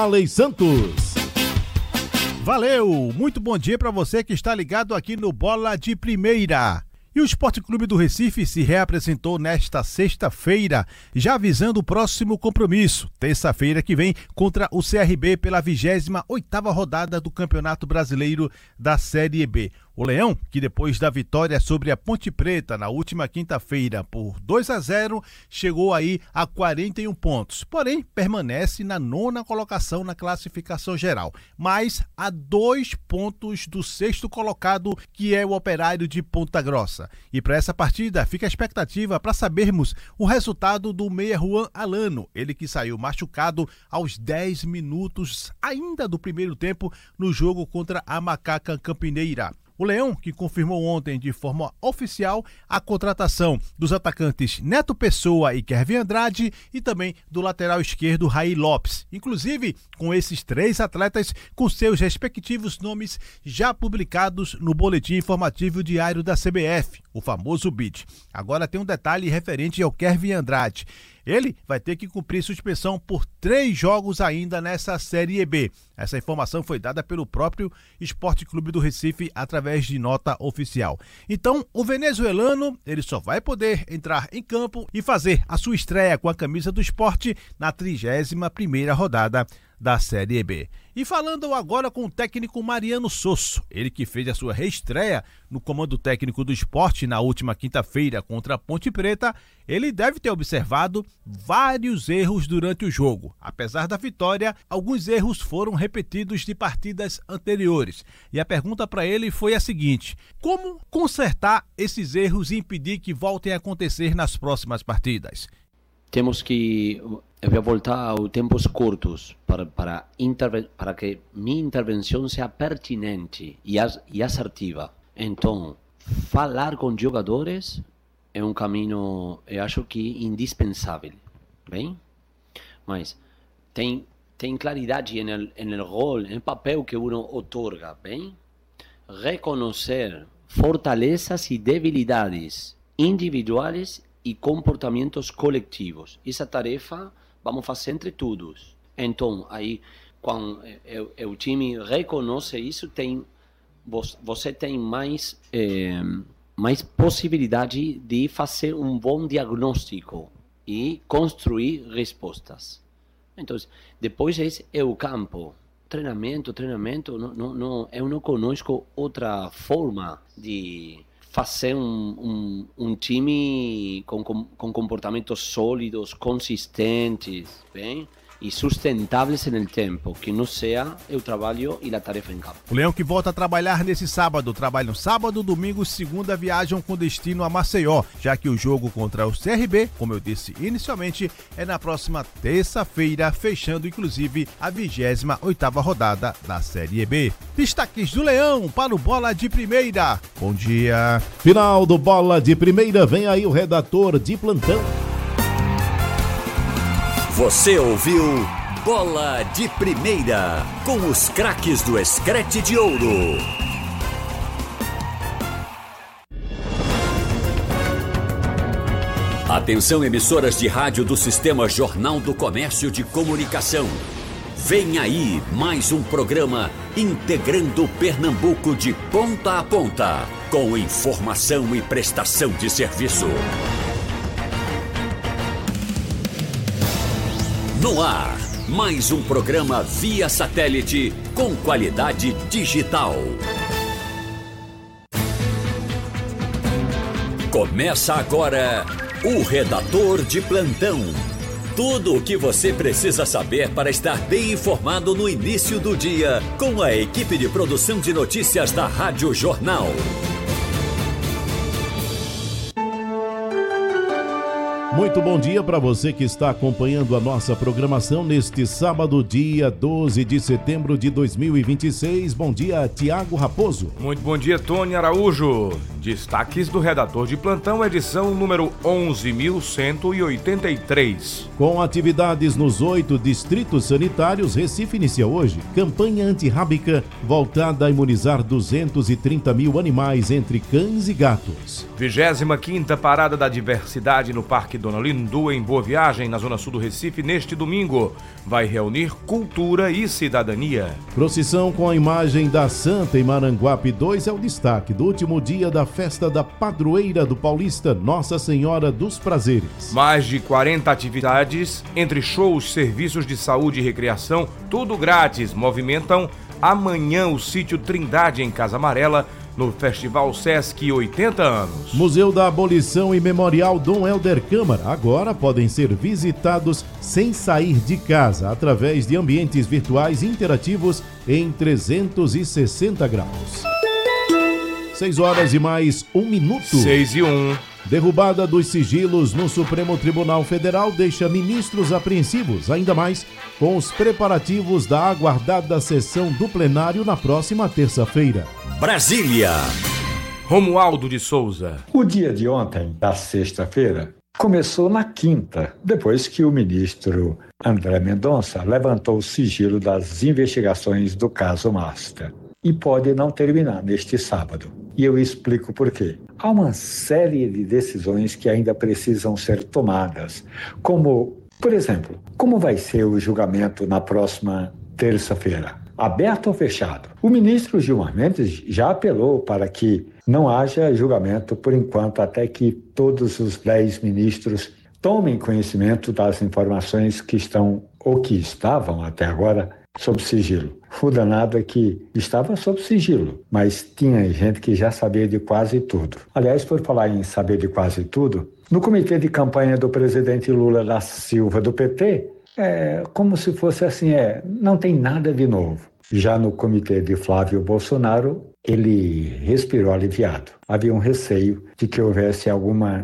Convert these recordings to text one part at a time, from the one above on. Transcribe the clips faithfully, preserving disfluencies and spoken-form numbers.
Alei Santos. Valeu, muito bom dia para você que está ligado aqui no Bola de Primeira. E o Sport Clube do Recife se reapresentou nesta sexta-feira, já avisando o próximo compromisso, terça-feira que vem, contra o C R B pela vigésima oitava rodada do Campeonato Brasileiro da Série B. O Leão, que depois da vitória sobre a Ponte Preta na última quinta-feira por dois a zero, chegou aí a quarenta e um pontos, porém permanece na nona colocação na classificação geral, mas a dois pontos do sexto colocado, que é o Operário de Ponta Grossa. E para essa partida fica a expectativa para sabermos o resultado do meia Juan Alano, ele que saiu machucado aos dez minutos ainda do primeiro tempo no jogo contra a Macaca Campineira. O Leão, que confirmou ontem de forma oficial a contratação dos atacantes Neto Pessoa e Kevin Andrade e também do lateral esquerdo Raí Lopes. Inclusive, com esses três atletas com seus respectivos nomes já publicados no Boletim Informativo Diário da C B F, o famoso B I D. Agora tem um detalhe referente ao Kevin Andrade. Ele vai ter que cumprir suspensão por três jogos ainda nessa Série B. Essa informação foi dada pelo próprio Sport Clube do Recife através de nota oficial. Então, o venezuelano, ele só vai poder entrar em campo e fazer a sua estreia com a camisa do Sport na trigésima primeira rodada da Série B. E falando agora com o técnico Mariano Sosso, ele que fez a sua reestreia no comando técnico do Sport na última quinta-feira contra a Ponte Preta, ele deve ter observado vários erros durante o jogo. Apesar da vitória, alguns erros foram repetidos de partidas anteriores. E a pergunta para ele foi a seguinte: como consertar esses erros e impedir que voltem a acontecer nas próximas partidas? Temos que eu vou voltar a tempos curtos para, para, interve- para que minha intervenção seja pertinente e, as- e assertiva. Então, falar com jogadores é um caminho, eu acho que indispensável, bem? Mas tem, tem claridade no no rol, no papel que uno otorga, bem? Reconhecer fortalezas e debilidades individuais e comportamentos coletivos. Essa tarefa vamos fazer entre todos. Então, aí, quando o time reconhece isso, tem, você tem mais, eh, mais possibilidade de fazer um bom diagnóstico e construir respostas. Então, depois é o campo. Treinamento, treinamento, não, não, não, eu não conheço outra forma de fazer um, um, um time com, com, com comportamentos sólidos, consistentes, bem? E sustentáveis no tempo, que não seja o trabalho e a tarefa em campo. O Leão que volta a trabalhar nesse sábado, trabalham sábado, domingo, segunda viajam com destino a Maceió, já que o jogo contra o C R B, como eu disse inicialmente, é na próxima terça-feira, fechando inclusive a vigésima oitava rodada da Série B. Destaques do Leão para o Bola de Primeira. Bom dia. Final do Bola de Primeira, vem aí o redator de plantão. Você ouviu Bola de Primeira, com os craques do Screte de Ouro. Atenção, emissoras de rádio do Sistema Jornal do Comércio de Comunicação. Vem aí mais um programa integrando Pernambuco de ponta a ponta, com informação e prestação de serviço. No ar, mais um programa via satélite com qualidade digital. Começa agora o Redator de Plantão. Tudo o que você precisa saber para estar bem informado no início do dia, com a equipe de produção de notícias da Rádio Jornal. Muito bom dia para você que está acompanhando a nossa programação neste sábado, dia doze de setembro de dois mil e vinte e seis. Bom dia, Tiago Raposo. Muito bom dia, Tony Araújo. Destaques do Redator de Plantão, edição número onze mil cento e oitenta e três. Com atividades nos oito distritos sanitários, Recife inicia hoje campanha antirrábica voltada a imunizar duzentos e trinta mil animais entre cães e gatos. vigésima quinta Parada da Diversidade no Parque Dona Lindu, em Boa Viagem, na zona sul do Recife, neste domingo. Vai reunir cultura e cidadania. Procissão com a imagem da Santa em Maranguape dois é o destaque do último dia da festa da padroeira do Paulista, Nossa Senhora dos Prazeres. Mais de quarenta atividades, entre shows, serviços de saúde e recreação, tudo grátis, movimentam amanhã o sítio Trindade, em Casa Amarela, no Festival Sesc oitenta anos. Museu da Abolição e Memorial Dom Helder Câmara agora podem ser visitados sem sair de casa, através de ambientes virtuais interativos em trezentos e sessenta graus. Seis horas e mais um minuto. Seis e um. Derrubada dos sigilos no Supremo Tribunal Federal deixa ministros apreensivos, ainda mais com os preparativos da aguardada sessão do plenário na próxima terça-feira. Brasília. Romualdo de Souza. O dia de ontem, da sexta-feira, começou na quinta, depois que o ministro André Mendonça levantou o sigilo das investigações do caso Master. E pode não terminar neste sábado. E eu explico por quê. Há uma série de decisões que ainda precisam ser tomadas, como, por exemplo, como vai ser o julgamento na próxima terça-feira? Aberto ou fechado? O ministro Gilmar Mendes já apelou para que não haja julgamento por enquanto, até que todos os dez ministros tomem conhecimento das informações que estão, ou que estavam até agora, sob sigilo. O danado é que estava sob sigilo, mas tinha gente que já sabia de quase tudo. Aliás, por falar em saber de quase tudo, no comitê de campanha do presidente Lula da Silva do P T, é como se fosse assim, é, não tem nada de novo. Já no comitê de Flávio Bolsonaro, ele respirou aliviado. Havia um receio de que houvesse alguma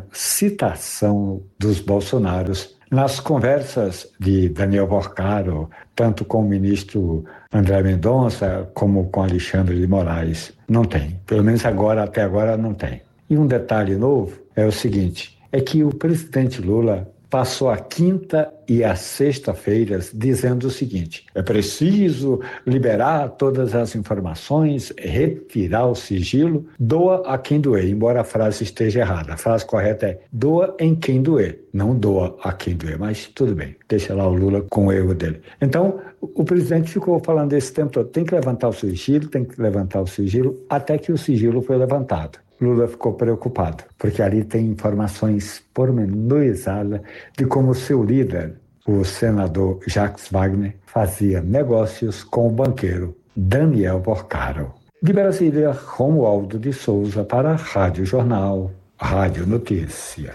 citação dos Bolsonaros nas conversas de Daniel Porcaro, tanto com o ministro André Mendonça como com Alexandre de Moraes. Não tem. Pelo menos agora, até agora, não tem. E um detalhe novo é o seguinte, é que o presidente Lula passou a quinta e a sexta-feiras dizendo o seguinte, é preciso liberar todas as informações, retirar o sigilo, doa a quem doer, embora a frase esteja errada. A frase correta é doa em quem doer, não doa a quem doer, mas tudo bem, deixa lá o Lula com o erro dele. Então, o presidente ficou falando esse tempo todo, tem que levantar o sigilo, tem que levantar o sigilo, até que o sigilo foi levantado. Lula ficou preocupado, porque ali tem informações pormenorizadas de como seu líder, o senador Jacques Wagner, fazia negócios com o banqueiro Daniel Porcaro. De Brasília, Romualdo de Souza para a Rádio Jornal, Rádio Notícia.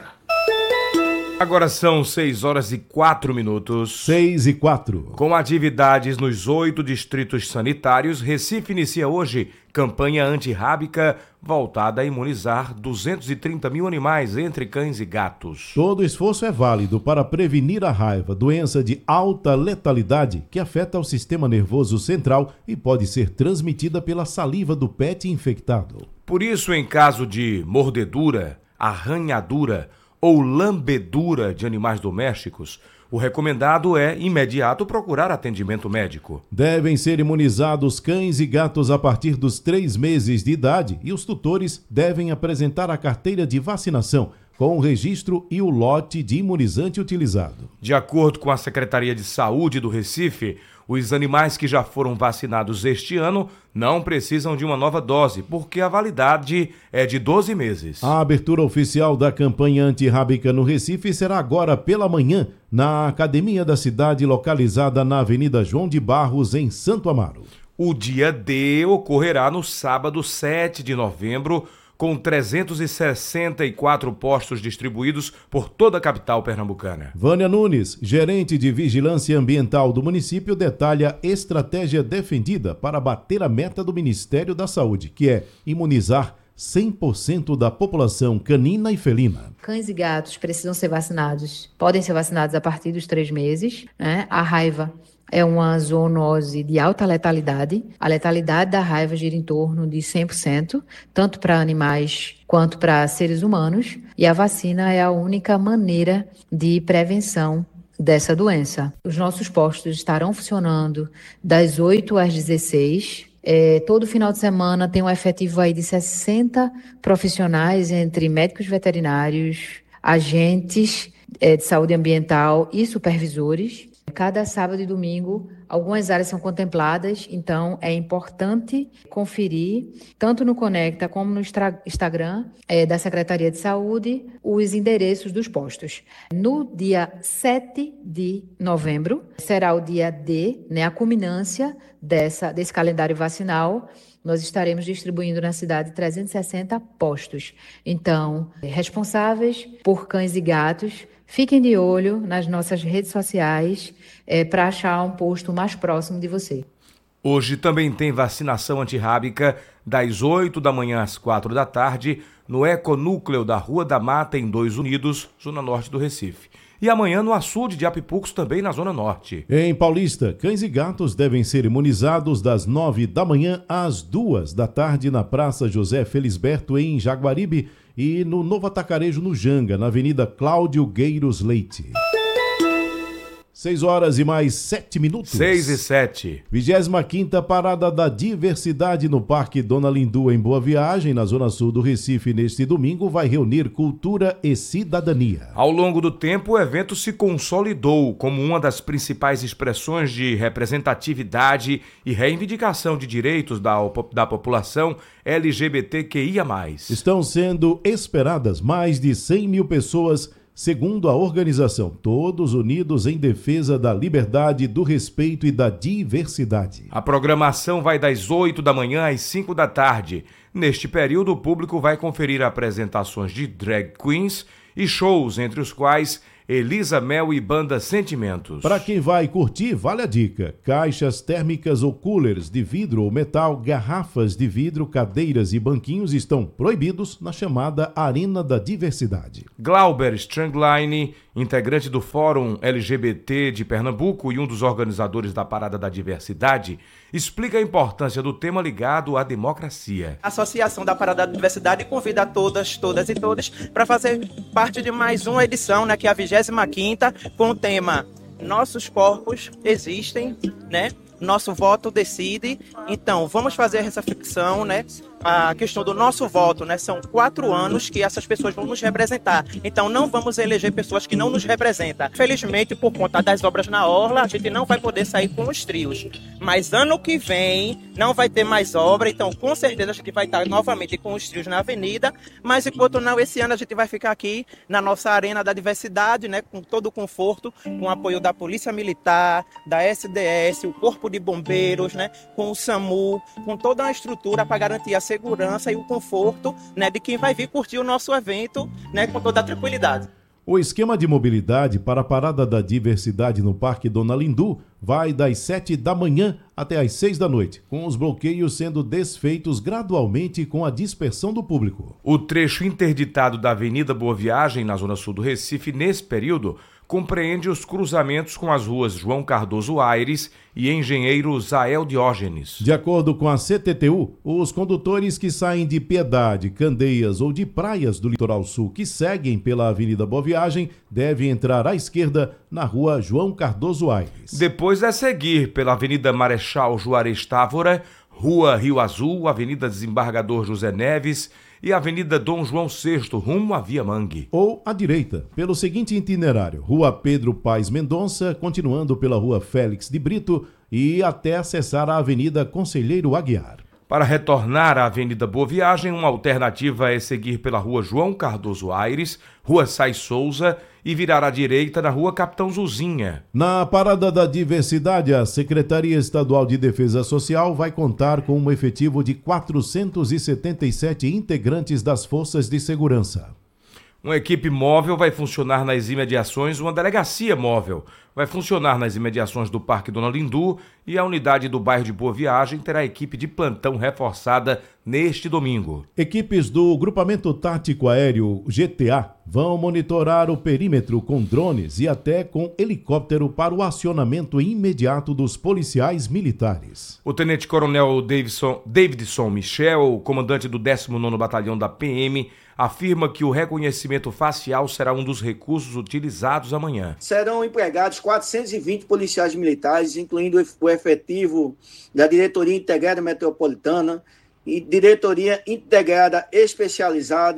Agora são seis horas e quatro minutos. Seis e quatro. Com atividades nos oito distritos sanitários, Recife inicia hoje campanha antirrábica voltada a imunizar duzentos e trinta mil animais, entre cães e gatos. Todo esforço é válido para prevenir a raiva, doença de alta letalidade que afeta o sistema nervoso central e pode ser transmitida pela saliva do pet infectado. Por isso, em caso de mordedura, arranhadura ou lambedura de animais domésticos, o recomendado é imediato procurar atendimento médico. Devem ser imunizados cães e gatos a partir dos três meses de idade e os tutores devem apresentar a carteira de vacinação com o registro e o lote de imunizante utilizado. De acordo com a Secretaria de Saúde do Recife, os animais que já foram vacinados este ano não precisam de uma nova dose, porque a validade é de doze meses. A abertura oficial da campanha antirrábica no Recife será agora pela manhã, na Academia da Cidade, localizada na Avenida João de Barros, em Santo Amaro. O dia D ocorrerá no sábado sete de novembro, com trezentos e sessenta e quatro postos distribuídos por toda a capital pernambucana. Vânia Nunes, gerente de Vigilância Ambiental do município, detalha a estratégia defendida para bater a meta do Ministério da Saúde, que é imunizar cem por cento da população canina e felina. Cães e gatos precisam ser vacinados, podem ser vacinados a partir dos três meses, né? A raiva é uma zoonose de alta letalidade. A letalidade da raiva gira em torno de cem por cento, tanto para animais quanto para seres humanos. E a vacina é a única maneira de prevenção dessa doença. Os nossos postos estarão funcionando das oito às dezesseis. É, todo final de semana tem um efetivo aí de sessenta profissionais, entre médicos veterinários, agentes é, de saúde ambiental e supervisores. Cada sábado e domingo, algumas áreas são contempladas, então é importante conferir, tanto no Conecta como no Instagram é, da Secretaria de Saúde, os endereços dos postos. No dia sete de novembro, será o dia D, né, a culminância dessa, desse calendário vacinal. Nós estaremos distribuindo na cidade trezentos e sessenta postos. Então, responsáveis por cães e gatos, fiquem de olho nas nossas redes sociais é, para achar um posto mais próximo de você. Hoje também tem vacinação antirrábica das oito da manhã às quatro da tarde no Econúcleo da Rua da Mata, em Dois Unidos, zona norte do Recife. E amanhã no açude de Apipucos, também na zona norte. Em Paulista, cães e gatos devem ser imunizados das nove da manhã às duas da tarde na Praça José Felisberto, em Jaguaribe, e no Novo Atacarejo, no Janga, na Avenida Cláudio Gueiros Leite. Seis horas e mais sete minutos. Seis e sete. vigésima quinta Parada da Diversidade no Parque Dona Lindu, em Boa Viagem, na zona sul do Recife, neste domingo, vai reunir cultura e cidadania. Ao longo do tempo, o evento se consolidou como uma das principais expressões de representatividade e reivindicação de direitos da, da população L G B T Q I A mais. Estão sendo esperadas mais de cem mil pessoas, segundo a organização, todos unidos em defesa da liberdade, do respeito e da diversidade. A programação vai das oito da manhã às cinco da tarde. Neste período, o público vai conferir apresentações de drag queens e shows, entre os quais Elisa Mel e Banda Sentimentos. Para quem vai curtir, vale a dica: caixas térmicas ou coolers de vidro ou metal, garrafas de vidro, cadeiras e banquinhos estão proibidos na chamada Arena da Diversidade. Glauber Strangline, integrante do Fórum L G B T de Pernambuco e um dos organizadores da Parada da Diversidade, explica a importância do tema ligado à democracia. A Associação da Parada da Diversidade convida a todas, todas e todas para fazer parte de mais uma edição, né, que é a vigésima quinta, com o tema Nossos Corpos Existem, né? Nosso voto decide. Então, vamos fazer essa reflexão, né? A questão do nosso voto, né? São quatro anos que essas pessoas vão nos representar. Então, não vamos eleger pessoas que não nos representam. Felizmente, por conta das obras na Orla, a gente não vai poder sair com os trios. Mas ano que vem não vai ter mais obra. Então, com certeza, a gente vai estar novamente com os trios na avenida. Mas, enquanto não, esse ano a gente vai ficar aqui na nossa Arena da Diversidade, né? Com todo o conforto, com o apoio da Polícia Militar, da S D S, o Corpo de Bombeiros, né? Com o SAMU, com toda a estrutura para garantir a segurança e o conforto, né, de quem vai vir curtir o nosso evento, né, com toda a tranquilidade. O esquema de mobilidade para a Parada da Diversidade no Parque Dona Lindu vai das sete da manhã até às seis da noite, com os bloqueios sendo desfeitos gradualmente com a dispersão do público. O trecho interditado da Avenida Boa Viagem, na zona sul do Recife, nesse período, compreende os cruzamentos com as ruas João Cardoso Aires e Engenheiro Zael Diógenes. De acordo com a C T T U, os condutores que saem de Piedade, Candeias ou de praias do Litoral Sul que seguem pela Avenida Boa Viagem devem entrar à esquerda na rua João Cardoso Aires. Depois é seguir pela Avenida Marechal Juarez Távora, Rua Rio Azul, Avenida Desembargador José Neves e Avenida Dom João sexto, rumo à Via Mangue. Ou à direita, pelo seguinte itinerário: Rua Pedro Paes Mendonça, continuando pela Rua Félix de Brito e até acessar a Avenida Conselheiro Aguiar. Para retornar à Avenida Boa Viagem, uma alternativa é seguir pela Rua João Cardoso Aires, Rua Sais Souza e virar à direita na Rua Capitão Zuzinha. Na Parada da Diversidade, a Secretaria Estadual de Defesa Social vai contar com um efetivo de quatrocentos e setenta e sete integrantes das Forças de Segurança. Uma equipe móvel vai funcionar nas imediações, uma delegacia móvel vai funcionar nas imediações do Parque Dona Lindu e a unidade do bairro de Boa Viagem terá equipe de plantão reforçada neste domingo. Equipes do Grupamento Tático Aéreo G T A vão monitorar o perímetro com drones e até com helicóptero para o acionamento imediato dos policiais militares. O tenente-coronel Davidson, Davidson Michel, comandante do décimo nono Batalhão da P M, afirma que o reconhecimento facial será um dos recursos utilizados amanhã. Serão empregados quatrocentos e vinte policiais militares, incluindo o efetivo da Diretoria Integrada Metropolitana e Diretoria Integrada Especializada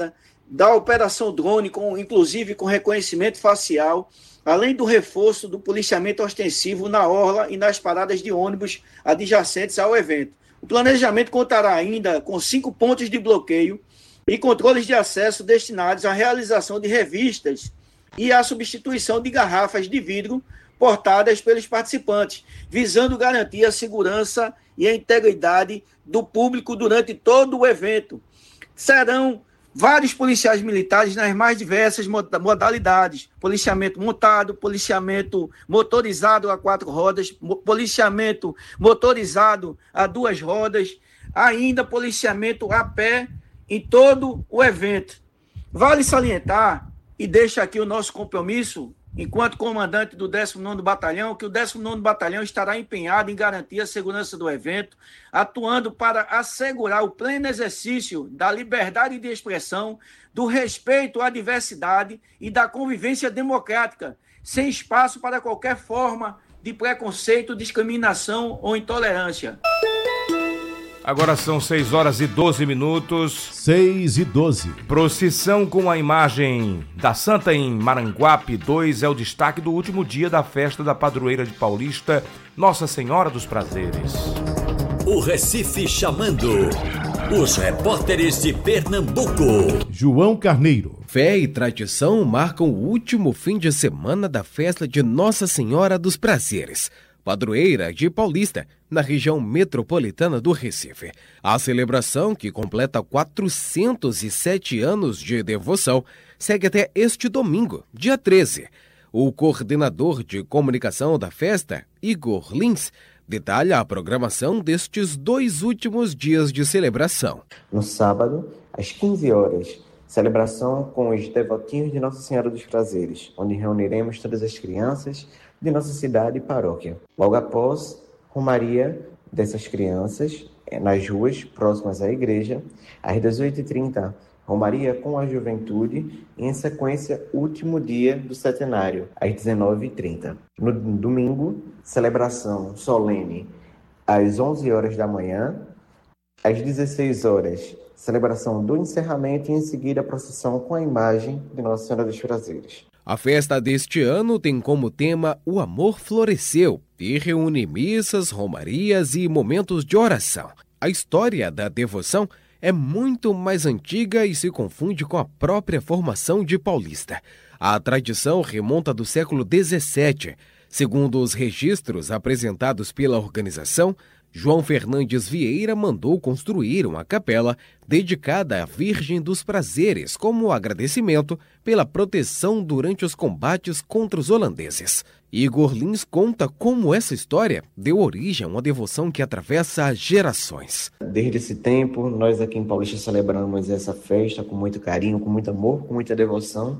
da operação drone, com, inclusive com reconhecimento facial, além do reforço do policiamento ostensivo na orla e nas paradas de ônibus adjacentes ao evento. O planejamento contará ainda com cinco pontos de bloqueio e controles de acesso destinados à realização de revistas e à substituição de garrafas de vidro portadas pelos participantes, visando garantir a segurança e a integridade do público durante todo o evento. Serão vários policiais militares nas mais diversas modalidades: policiamento montado, policiamento motorizado a quatro rodas, policiamento motorizado a duas rodas, ainda policiamento a pé em todo o evento. Vale salientar, e deixa aqui o nosso compromisso, enquanto comandante do décimo nono Batalhão, que o décimo nono Batalhão estará empenhado em garantir a segurança do evento, atuando para assegurar o pleno exercício da liberdade de expressão, do respeito à diversidade e da convivência democrática, sem espaço para qualquer forma de preconceito, discriminação ou intolerância. Agora são seis horas e doze minutos. seis e doze. Procissão com a imagem da Santa em Maranguape dois é o destaque do último dia da festa da padroeira de Paulista, Nossa Senhora dos Prazeres. O Recife chamando. Os repórteres de Pernambuco. João Carneiro. Fé e tradição marcam o último fim de semana da festa de Nossa Senhora dos Prazeres, padroeira de Paulista, na região metropolitana do Recife. A celebração, que completa quatrocentos e sete anos de devoção, segue até este domingo, dia treze. O coordenador de comunicação da festa, Igor Lins, detalha a programação destes dois últimos dias de celebração. No sábado, às quinze horas, celebração com os devotinhos de Nossa Senhora dos Prazeres, onde reuniremos todas as crianças de nossa cidade e paróquia. Logo após, romaria dessas crianças nas ruas próximas à igreja. Às dezoito e trinta, romaria com a juventude e, em sequência, último dia do centenário, às dezenove e trinta. No domingo, celebração solene às onze horas da manhã. Às dezesseis horas, celebração do encerramento e, em seguida, a procissão com a imagem de Nossa Senhora dos Prazeres. A festa deste ano tem como tema O Amor Floresceu e reúne missas, romarias e momentos de oração. A história da devoção é muito mais antiga e se confunde com a própria formação de Paulista. A tradição remonta do século dezessete. Segundo os registros apresentados pela organização, João Fernandes Vieira mandou construir uma capela dedicada à Virgem dos Prazeres como agradecimento pela proteção durante os combates contra os holandeses. Igor Lins conta como essa história deu origem a uma devoção que atravessa gerações. Desde esse tempo, nós aqui em Paulista celebramos essa festa com muito carinho, com muito amor, com muita devoção,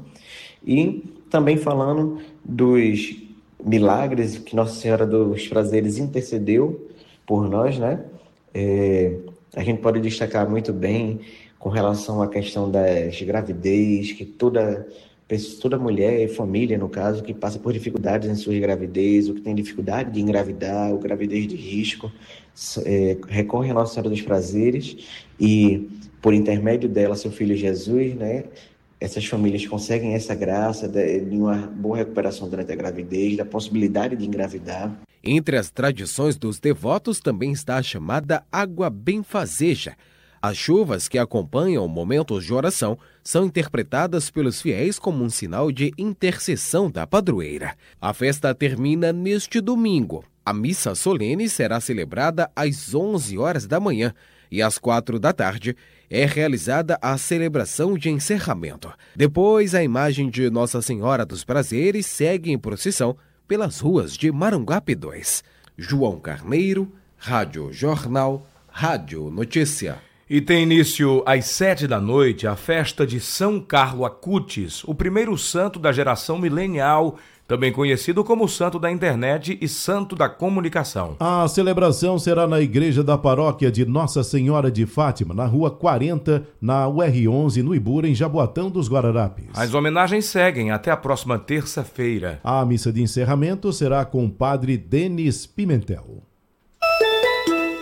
e também falando dos milagres que Nossa Senhora dos Prazeres intercedeu por nós, né? É, a gente pode destacar muito bem com relação à questão das gravidez, que toda, toda mulher e família, no caso, que passa por dificuldades em suas gravidez, ou que tem dificuldade de engravidar, ou gravidez de risco, é, recorre a Nossa Senhora dos Prazeres e, por intermédio dela, seu filho Jesus, né? Essas famílias conseguem essa graça de, de uma boa recuperação durante a gravidez, da possibilidade de engravidar. Entre as tradições dos devotos também está a chamada água benfazeja. As chuvas que acompanham momentos de oração são interpretadas pelos fiéis como um sinal de intercessão da padroeira. A festa termina neste domingo. A missa solene será celebrada às onze horas da manhã e às quatro da tarde é realizada a celebração de encerramento. Depois, a imagem de Nossa Senhora dos Prazeres segue em procissão pelas ruas de Maranguape dois. João Carneiro, Rádio Jornal, Rádio Notícia. E tem início às sete da noite a festa de São Carlo Acutis, o primeiro santo da geração milenial, também conhecido como santo da internet e santo da comunicação. A celebração será na igreja da paróquia de Nossa Senhora de Fátima, na rua quarenta, na U R onze, no Ibura, em Jaboatão dos Guararapes. As homenagens seguem até a próxima terça-feira. A missa de encerramento será com o padre Denis Pimentel.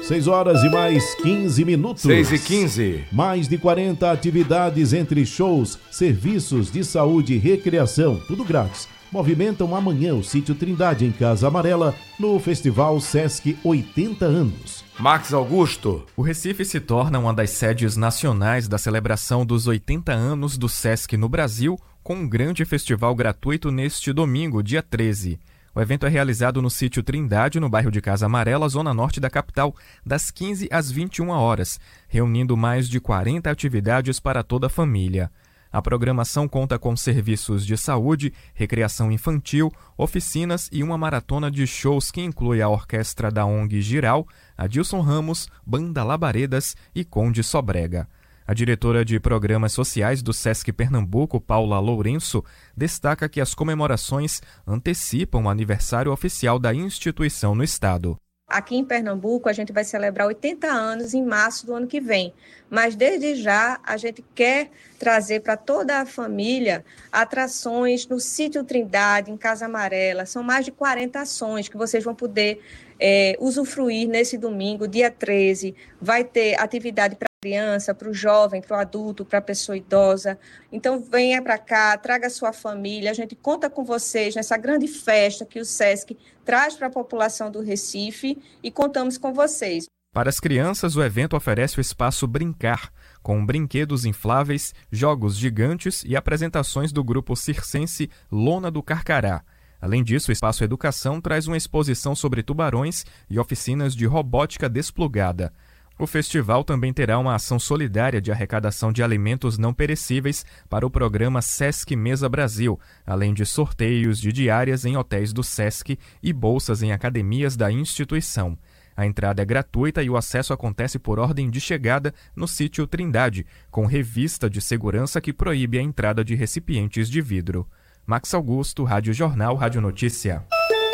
seis horas e mais quinze minutos. seis e quinze. Mais de quarenta atividades entre shows, serviços de saúde e recreação, tudo grátis. Movimentam amanhã o sítio Trindade em Casa Amarela, no Festival Sesc oitenta anos. Max Augusto. O Recife se torna uma das sedes nacionais da celebração dos oitenta anos do Sesc no Brasil, com um grande festival gratuito neste domingo, dia treze. O evento é realizado no sítio Trindade, no bairro de Casa Amarela, zona norte da capital, das quinze às vinte e uma horas, reunindo mais de quarenta atividades para toda a família. A programação conta com serviços de saúde, recreação infantil, oficinas e uma maratona de shows que inclui a orquestra da O N G Giral, Adilson Ramos, Banda Labaredas e Conde Sobrega. A diretora de Programas Sociais do Sesc Pernambuco, Paula Lourenço, destaca que as comemorações antecipam o aniversário oficial da instituição no estado. Aqui em Pernambuco, a gente vai celebrar oitenta anos em março do ano que vem, mas desde já a gente quer trazer para toda a família atrações no sítio Trindade, em Casa Amarela. São mais de quarenta ações que vocês vão poder é, usufruir nesse domingo, dia treze. Vai ter atividade para criança, para o jovem, para o adulto, para a pessoa idosa. Então venha para cá, traga a sua família, a gente conta com vocês nessa grande festa que o Sesc traz para a população do Recife e contamos com vocês. Para as crianças, o evento oferece o espaço Brincar, com brinquedos infláveis, jogos gigantes e apresentações do grupo circense Lona do Carcará. Além disso, o Espaço Educação traz uma exposição sobre tubarões e oficinas de robótica desplugada. O festival também terá uma ação solidária de arrecadação de alimentos não perecíveis para o programa Sesc Mesa Brasil, além de sorteios de diárias em hotéis do Sesc e bolsas em academias da instituição. A entrada é gratuita e o acesso acontece por ordem de chegada no sítio Trindade, com revista de segurança que proíbe a entrada de recipientes de vidro. Max Augusto, Rádio Jornal, Rádio Notícia.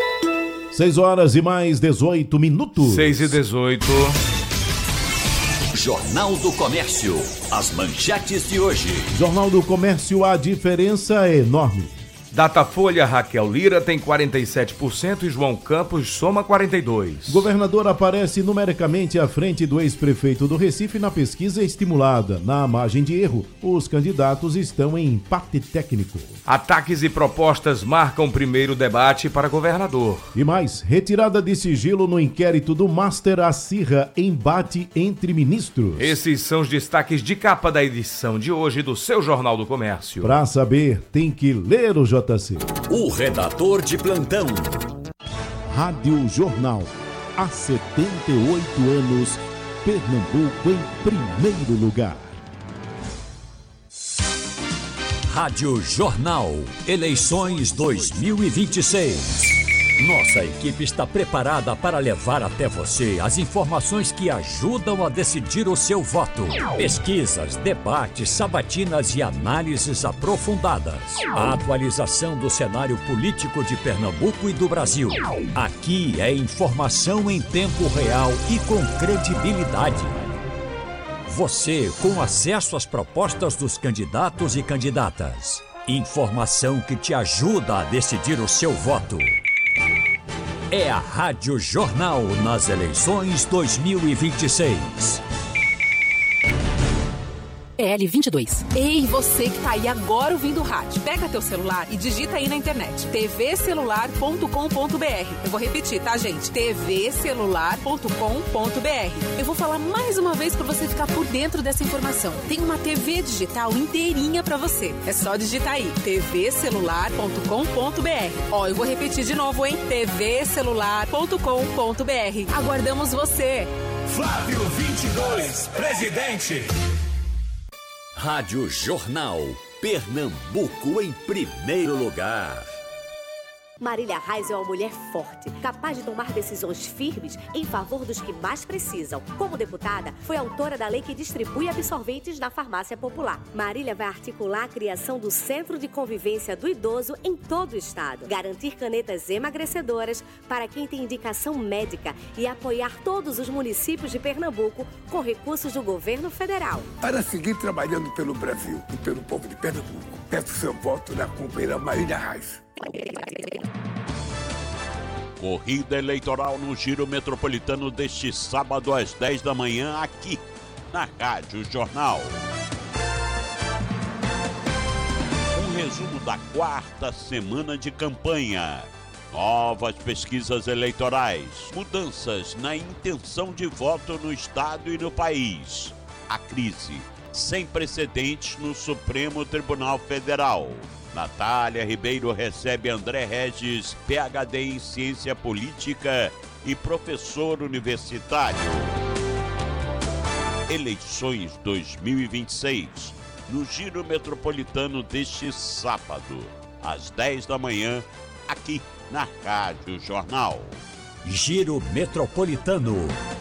seis horas e mais dezoito minutos. seis e dezoito. Jornal do Comércio. As manchetes de hoje. Jornal do Comércio, a diferença é enorme. Datafolha, Raquel Lira tem quarenta e sete por cento e João Campos soma quarenta e dois por cento. Governador aparece numericamente à frente do ex-prefeito do Recife na pesquisa estimulada. Na margem de erro, os candidatos estão em empate técnico. Ataques e propostas marcam o primeiro debate para governador. E mais, retirada de sigilo no inquérito do Master acirra embate entre ministros. Esses são os destaques de capa da edição de hoje do seu Jornal do Comércio. Para saber, tem que ler o J C. O redator de plantão. Rádio Jornal. Há setenta e oito anos, Pernambuco em primeiro lugar. Rádio Jornal. Eleições dois mil e vinte e seis. Nossa equipe está preparada para levar até você as informações que ajudam a decidir o seu voto. Pesquisas, debates, sabatinas e análises aprofundadas. A atualização do cenário político de Pernambuco e do Brasil. Aqui é informação em tempo real e com credibilidade. Você com acesso às propostas dos candidatos e candidatas. Informação que te ajuda a decidir o seu voto. É a Rádio Jornal nas eleições dois mil e vinte e seis. L vinte e dois. Ei, você que tá aí agora ouvindo o rádio, pega teu celular e digita aí na internet t v celular ponto com ponto b r. Eu vou repetir, tá, gente? t v celular ponto com ponto b r. Eu vou falar mais uma vez para você ficar por dentro dessa informação. Tem uma T V digital inteirinha para você. É só digitar aí t v celular ponto com ponto b r. Ó, eu vou repetir de novo, hein? t v celular ponto com ponto b r. Aguardamos você. Flávio vinte e dois, presidente. Rádio Jornal, Pernambuco em primeiro lugar. Marília Reis é uma mulher forte, capaz de tomar decisões firmes em favor dos que mais precisam. Como deputada, foi autora da lei que distribui absorventes na farmácia popular. Marília vai articular a criação do Centro de Convivência do Idoso em todo o estado, garantir canetas emagrecedoras para quem tem indicação médica e apoiar todos os municípios de Pernambuco com recursos do governo federal. Para seguir trabalhando pelo Brasil e pelo povo de Pernambuco, peço seu voto na companheira Marília Reis. Corrida eleitoral no Giro Metropolitano deste sábado às dez da manhã aqui na Rádio Jornal. Um resumo da quarta semana de campanha. Novas pesquisas eleitorais. Mudanças na intenção de voto no Estado e no país. A crise sem precedentes no Supremo Tribunal Federal. Natália Ribeiro recebe André Regis, P H D em Ciência Política e professor universitário. Eleições dois mil e vinte e seis, no Giro Metropolitano deste sábado, às dez da manhã, aqui na Rádio Jornal. Giro Metropolitano.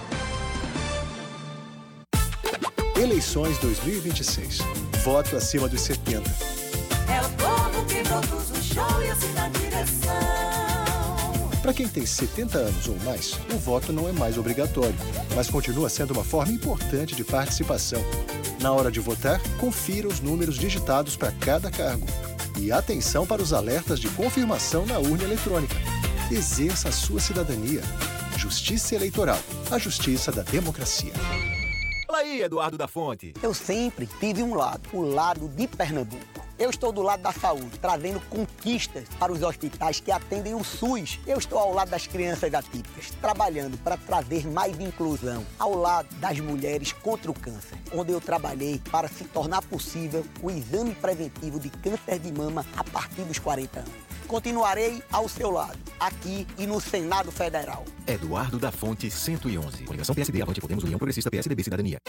Eleições dois mil e vinte e seis. Voto acima dos setenta. É o povo que produz o show e assim na direção. Para quem tem setenta anos ou mais, o voto não é mais obrigatório, mas continua sendo uma forma importante de participação. Na hora de votar, confira os números digitados para cada cargo. E atenção para os alertas de confirmação na urna eletrônica. Exerça a sua cidadania. Justiça Eleitoral, a justiça da democracia. Fala aí, Eduardo da Fonte. Eu sempre tive um lado, o lado de Pernambuco. Eu estou do lado da saúde, trazendo conquistas para os hospitais que atendem o SUS. Eu estou ao lado das crianças atípicas, trabalhando para trazer mais inclusão, ao lado das mulheres contra o câncer, onde eu trabalhei para se tornar possível o exame preventivo de câncer de mama a partir dos quarenta anos. Continuarei ao seu lado, aqui e no Senado Federal. Eduardo da Fonte, cento e onze. Coligação P S D, Avante Podemos, União Progressista, P S D B, Cidadania.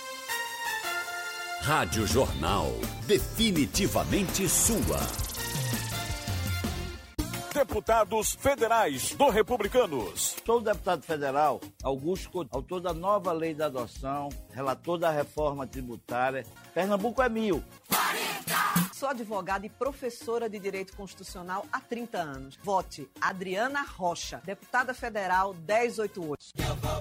Rádio Jornal, definitivamente sua. Deputados federais do Republicanos. Sou o deputado federal Augusto Coutinho, autor da nova lei da adoção, relator da reforma tributária. Pernambuco é mil. Sou advogada e professora de Direito Constitucional há trinta anos. Vote Adriana Rocha, deputada federal dez oitenta e oito.